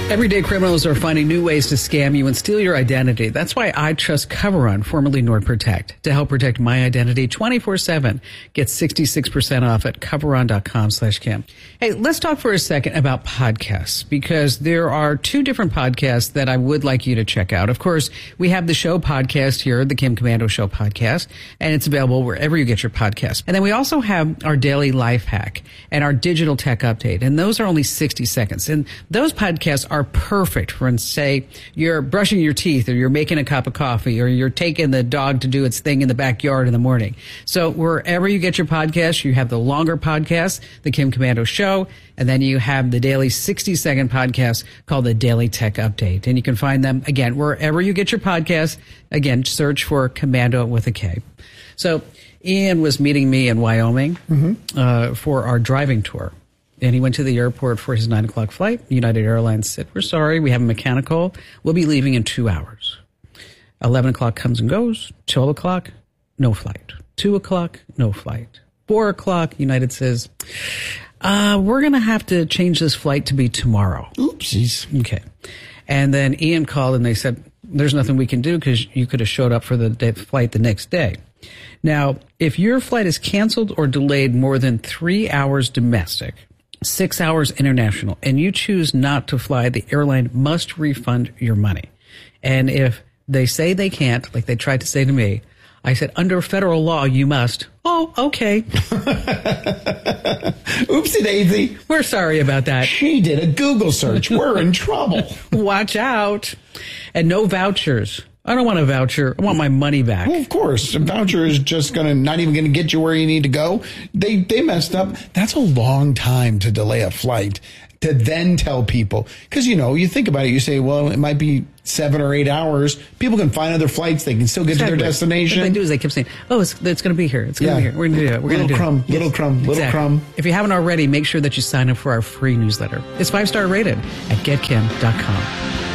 Everyday criminals are finding new ways to scam you and steal your identity. That's why I trust Coveron, formerly NordProtect, to help protect my identity 24/7. Get 66% off at Coveron.com/Kim. Hey, let's talk for a second about podcasts, because there are two different podcasts that I would like you to check out. Of course, we have the show podcast here, the Kim Komando Show podcast, and it's available wherever you get your podcasts. And then we also have our daily life hack and our digital tech update. And those are only 60 seconds. And those podcasts are perfect for, say, you're brushing your teeth, or you're making a cup of coffee, or you're taking the dog to do its thing in the backyard in the morning. So wherever you get your podcasts, you have the longer podcast, the Kim Komando Show, and then you have the daily 60-second podcast called the Daily Tech Update. And you can find them, again, wherever you get your podcasts. Again, search for Komando with a K. So Ian was meeting me in Wyoming for our driving tour. And he went to the airport for his 9 o'clock flight. United Airlines said, "We're sorry, we have a mechanical. We'll be leaving in 2 hours." 11 o'clock comes and goes. 12 o'clock, no flight. 2 o'clock, no flight. 4 o'clock, United says, we're going to have to change this flight to be tomorrow. Oopsies. Okay. And then Ian called and they said, there's nothing we can do because you could have showed up for the flight the next day. Now, if your flight is canceled or delayed more than 3 hours domestic, 6 hours international, and you choose not to fly, the airline must refund your money. And if they say they can't, like they tried to say to me, I said, under federal law, you must. Oh, okay. Oopsie daisy. We're sorry about that. She did a Google search. We're in trouble. Watch out. And no vouchers. I don't want a voucher. I want my money back. Well, of course. A voucher is just not even going to get you where you need to go. They messed up. That's a long time to delay a flight, to then tell people. Because, you think about it. You say, well, it might be 7 or 8 hours. People can find other flights. They can still get to their destination. What they do is they keep saying, oh, it's going to be here. It's going to be here. We're going to do it. We're going to do it. Little crumb. If you haven't already, make sure that you sign up for our free newsletter. It's 5-star rated at getkim.com.